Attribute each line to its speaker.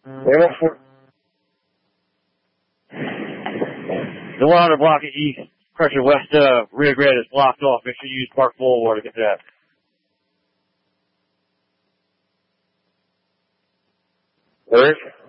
Speaker 1: The 100 block at East Crusher West Rio Grande is blocked off. Make sure you use Park Boulevard to get to that.
Speaker 2: Where?